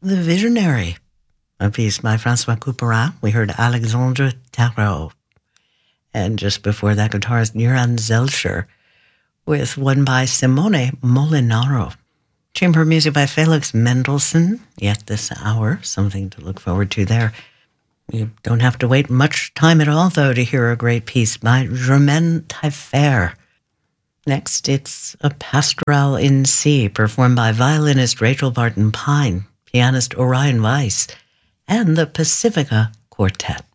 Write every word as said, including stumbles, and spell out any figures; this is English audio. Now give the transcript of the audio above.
The Visionary, a piece by Francois Couperin. We heard Alexandre Tarot. And just before that, guitarist Göran Zelcher with one by Simone Molinaro. Chamber music by Felix Mendelssohn. Yet this hour, something to look forward to there. You don't have to wait much time at all, though, to hear a great piece by Germaine Taillefer. Next, it's a Pastoral in C, performed by violinist Rachel Barton Pine, pianist Orion Weiss, and the Pacifica Quartet.